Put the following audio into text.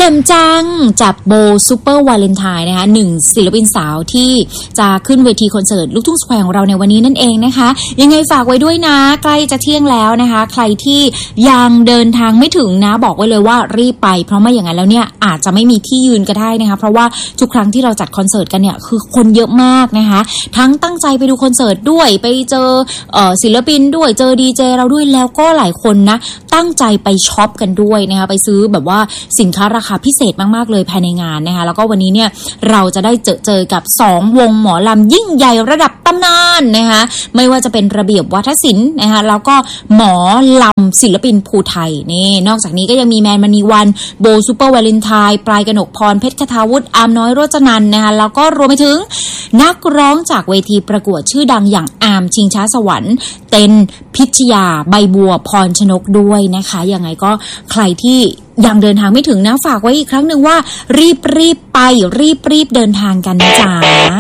จ่มจังจับโบซูเปอร์วาเลนไทน์นะคะหนึ่งศิลปินสาวที่จะขึ้นเวทีคอนเสิร์ตลูกทุ่งสแควร์ของเราในวันนี้นั่นเองนะคะยังไงฝากไว้ด้วยนะใกล้จะเที่ยงแล้วนะคะใครที่ยังเดินทางไม่ถึงนะบอกไว้เลยว่ารีบไปเพราะไม่อย่างนั้นแล้วเนี่ยอาจจะไม่มีที่ยืนก็ได้นะคะเพราะว่าทุกครั้งที่เราจัดคอนเสิร์ตกันเนี่ยคือคนเยอะมากนะคะทั้งตั้งใจไปดูคอนเสิร์ตด้วยไปเจอศิลปินด้วยเจอดีเจเราด้วยแล้วก็หลายคนนะตั้งใจไปช็อปกันด้วยนะคะไปซื้อแบบว่าสินค้าราคาพิเศษมากๆเลยภายในงานนะคะแล้วก็วันนี้เนี่ยเราจะได้เจอกับ2วงหมอลำยิ่งใหญ่ระดับตำนานนะคะไม่ว่าจะเป็นระเบียบวัฒนศิลป์นะคะแล้วก็หมอลำศิลปินภูไทยนี่นอกจากนี้ก็ยังมีแมนมณีวันโบซูเปอร์วาเลนไทน์ปลายกนกพรเพชรคทาวุฒิอามน้อยโรจนันท์นะคะแล้วก็รวมไปถึงนักร้องจากเวทีประกวดชื่อดังอย่างอามชิงช้าสวรรค์เต็นพิชยาใบบัวพรชนกด้วยนะคะยังไงก็ใครที่ยังเดินทางไม่ถึงนะฝากไว้อีกครั้งหนึ่งว่ารีบไปรีบเดินทางกันนะจ๊ะ